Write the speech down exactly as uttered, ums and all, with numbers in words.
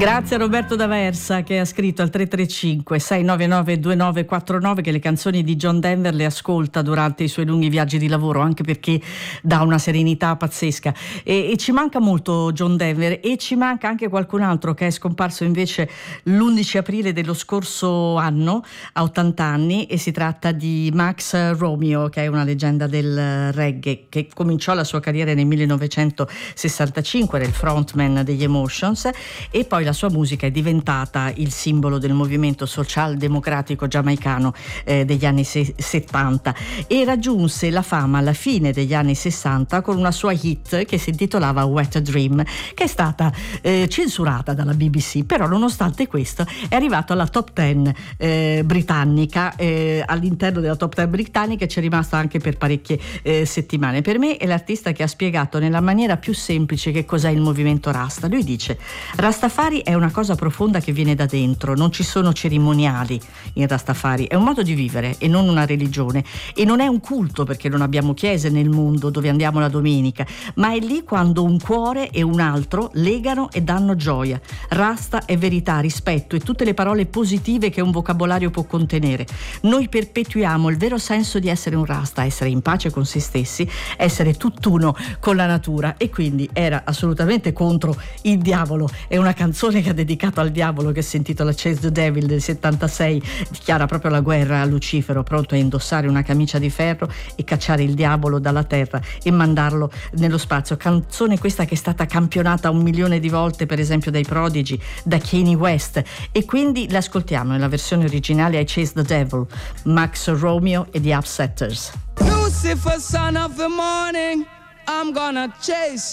Grazie a Roberto D'Aversa che ha scritto al tre tre cinque sei nove nove due nove quattro nove che le canzoni di John Denver le ascolta durante i suoi lunghi viaggi di lavoro, anche perché dà una serenità pazzesca. E, e ci manca molto John Denver, e ci manca anche qualcun altro che è scomparso invece l'undici aprile dello scorso anno a ottanta anni, e si tratta di Max Romeo, che è una leggenda del reggae, che cominciò la sua carriera nel millenovecentosessantacinque, era il frontman degli Emotions, e poi la sua musica è diventata il simbolo del movimento socialdemocratico giamaicano eh, degli anni se- settanta, e raggiunse la fama alla fine degli anni sessanta con una sua hit che si intitolava Wet Dream, che è stata eh, censurata dalla B B C, però nonostante questo è arrivato alla top dieci eh, britannica, eh, all'interno della top dieci britannica ci è rimasta anche per parecchie eh, settimane. Per me è l'artista che ha spiegato nella maniera più semplice che cos'è il movimento Rasta. Lui dice: Rastafari è una cosa profonda che viene da dentro, non ci sono cerimoniali in Rastafari, è un modo di vivere e non una religione, e non è un culto perché non abbiamo chiese nel mondo dove andiamo la domenica, ma è lì quando un cuore e un altro legano e danno gioia. Rasta è verità, rispetto e tutte le parole positive che un vocabolario può contenere. Noi perpetuiamo il vero senso di essere un Rasta, essere in pace con se stessi, essere tutt'uno con la natura, e quindi era assolutamente contro il diavolo. È una canzone che ha dedicato al diavolo, che si intitola Chase the Devil del settantasei, dichiara proprio la guerra a Lucifero, pronto a indossare una camicia di ferro e cacciare il diavolo dalla terra e mandarlo nello spazio. Canzone questa che è stata campionata un milione di volte, per esempio dai Prodigy, da Kanye West, e quindi l'ascoltiamo nella versione originale I Chase the Devil, Max Romeo e The Upsetters. Lucifer, son of the morning, I'm gonna chase